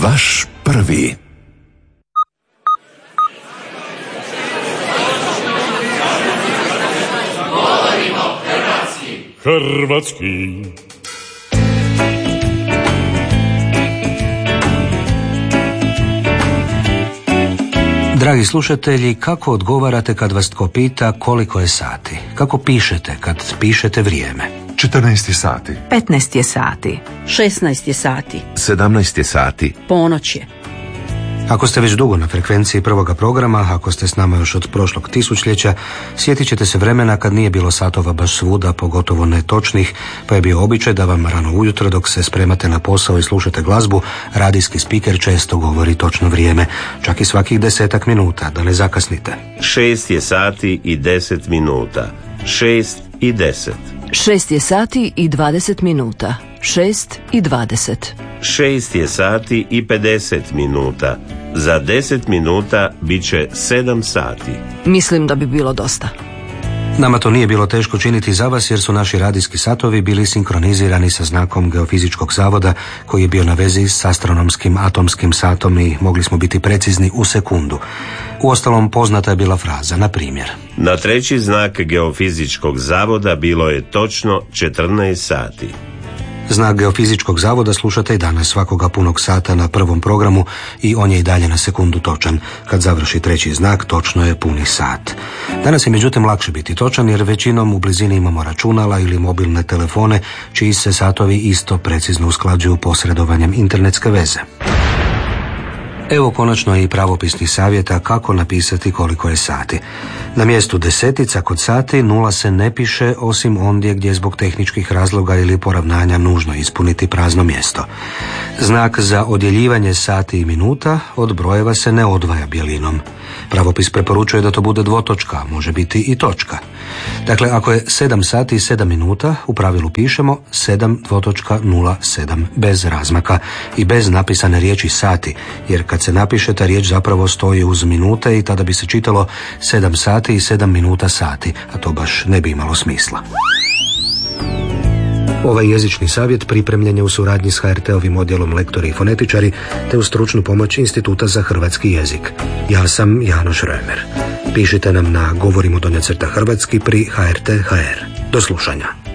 Vaš prvi. Hrvatski. Dragi slušatelji, kako odgovarate kad vas tko pita koliko je sati? Kako pišete kad pišete vrijeme? 14 je sati. 15 je sati. 16 je sati. 17 je sati. Ponoć je. Ako ste već dugo na frekvenciji prvoga programa, ako ste s nama još od prošlog tisućljeća, sjetit ćete se vremena kad nije bilo satova baš svuda, pogotovo ne točnih, pa je bio običaj da vam rano ujutro dok se spremate na posao i slušate glazbu, radijski spiker često govori točno vrijeme, čak i svakih 10 minuta, da ne zakasnite. 6 je sati i 10 minuta. 6 i 10. 6 je sati i 20 minuta. 6 i 20. 6 je sati i 50 minuta. Za 10 minuta bit će 7 sati. Mislim da bi bilo dosta. Nama to nije bilo teško činiti za vas jer su naši radijski satovi bili sinkronizirani sa znakom Geofizičkog zavoda koji je bio na vezi s astronomskim atomskim satom i mogli smo biti precizni u sekundu. Uostalom poznata je bila fraza, na primjer: Na treći znak Geofizičkog zavoda bilo je točno 14 sati. Znak Geofizičkog zavoda slušate i danas svakoga punog sata na prvom programu i on je i dalje na sekundu točan. Kad završi treći znak, točno je puni sat. Danas je međutim lakše biti točan jer većinom u blizini imamo računala ili mobilne telefone čiji se satovi isto precizno usklađuju posredovanjem internetske veze. Evo konačno i pravopisnih savjeta kako napisati koliko je sati. Na mjestu desetica kod sati 0 se ne piše osim ondje gdje zbog tehničkih razloga ili poravnanja nužno ispuniti prazno mjesto. Znak za odjeljivanje sati i minuta od brojeva se ne odvaja bijelinom. Pravopis preporučuje da to bude dvotočka, može biti i točka. Dakle, ako je 7 sati i 7 minuta, u pravilu pišemo 7.07 bez razmaka i bez napisane riječi sati, jer kad se napiše ta riječ zapravo stoji uz minute i tada bi se čitalo 7 sati i 7 minuta sati, a to baš ne bi imalo smisla. Ovaj jezični savjet pripremljen je u suradnji s HRT-ovim odjelom Lektori i fonetičari te uz stručnu pomoć Instituta za hrvatski jezik. Ja sam Janoš Römer. Pišite nam na govorimo_hrvatski pri HRT.hr. Do slušanja.